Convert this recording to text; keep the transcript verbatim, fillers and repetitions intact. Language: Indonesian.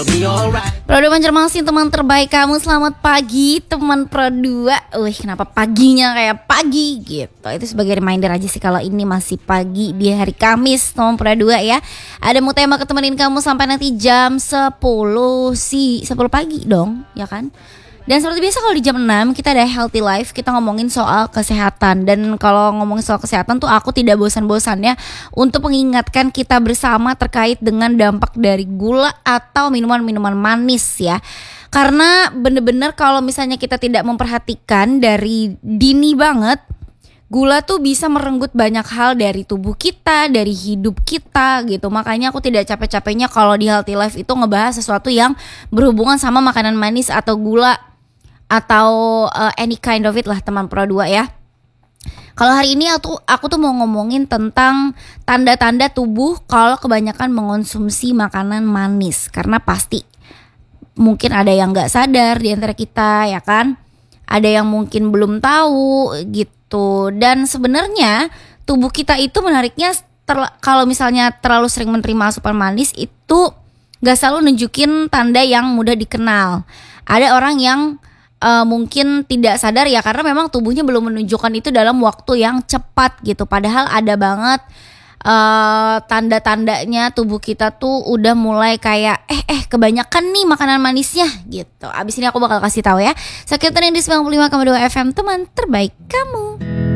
Pro dua Banjarmasin, teman terbaik kamu. Selamat pagi teman Pro dua. Wih, kenapa paginya kayak pagi gitu. Itu sebagai reminder aja sih kalau ini masih pagi di hari Kamis teman Pro dua ya. Ada mau tema ketemenin kamu sampai nanti jam sepuluh sih, sepuluh pagi dong, ya kan? Dan seperti biasa kalau di jam enam kita ada Healthy Life, kita ngomongin soal kesehatan. Dan kalau ngomongin soal kesehatan tuh aku tidak bosan-bosannya untuk mengingatkan kita bersama terkait dengan dampak dari gula atau minuman-minuman manis ya. Karena bener-bener kalau misalnya kita tidak memperhatikan dari dini banget, gula tuh bisa merenggut banyak hal dari tubuh kita, dari hidup kita gitu. Makanya aku tidak capek-capeknya kalau di Healthy Life itu ngebahas sesuatu yang berhubungan sama makanan manis atau gula atau uh, any kind of it lah teman Pro dua ya. Kalau hari ini aku, aku tuh mau ngomongin tentang tanda-tanda tubuh kalau kebanyakan mengonsumsi makanan manis. Karena pasti mungkin ada yang gak sadar di antara kita ya kan. Ada yang mungkin belum tahu gitu. Dan sebenarnya tubuh kita itu menariknya ter- kalau misalnya terlalu sering menerima asupan manis itu gak selalu nunjukin tanda yang mudah dikenal. Ada orang yang Uh, mungkin tidak sadar ya karena memang tubuhnya belum menunjukkan itu dalam waktu yang cepat gitu. Padahal ada banget uh, tanda-tandanya tubuh kita tuh udah mulai kayak eh eh kebanyakan nih makanan manisnya gitu. Abis ini aku bakal kasih tahu ya. Sekitar yang di sembilan puluh lima koma dua F M, teman terbaik kamu.